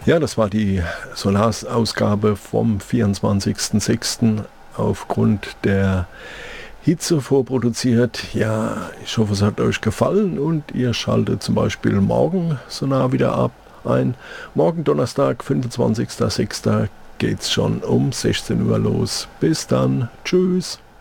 Ja, das war die Solars-Ausgabe vom 24.06. aufgrund der Hitze vorproduziert. Ja, ich hoffe, es hat euch gefallen und ihr schaltet zum Beispiel morgen Sonar wieder ein. Morgen Donnerstag, 25.06. geht's schon um 16 Uhr los. Bis dann. Tschüss.